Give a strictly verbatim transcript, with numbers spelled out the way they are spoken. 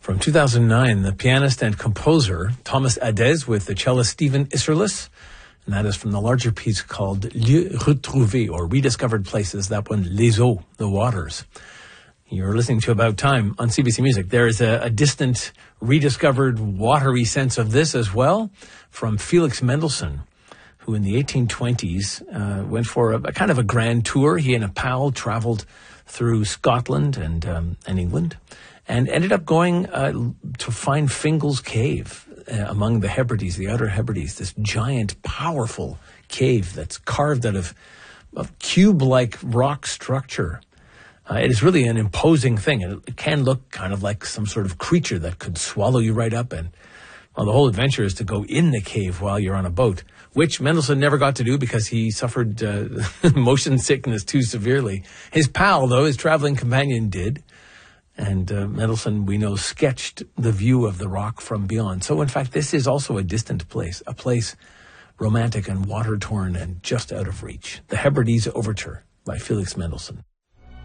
From two thousand nine, the pianist and composer Thomas Adès with the cellist Stephen Isserlis. And that is from the larger piece called Lieux Retrouvés, or Rediscovered Places, that one, Les Eaux, the waters. You're listening to About Time on C B C Music. There is a, a distant, rediscovered, watery sense of this as well from Felix Mendelssohn, who in the eighteen twenties uh, went for a, a kind of a grand tour. He and a pal traveled through Scotland and um, and England, and ended up going uh, to find Fingal's Cave uh, among the Hebrides, the Outer Hebrides, this giant, powerful cave that's carved out of a cube-like rock structure. Uh, it is really an imposing thing. It, it can look kind of like some sort of creature that could swallow you right up. And well, the whole adventure is to go in the cave while you're on a boat, which Mendelssohn never got to do because he suffered uh, motion sickness too severely. His pal, though, his traveling companion, did. And uh, Mendelssohn, we know, sketched the view of the rock from beyond. So, in fact, this is also a distant place, a place romantic and water-torn and just out of reach. The Hebrides Overture by Felix Mendelssohn.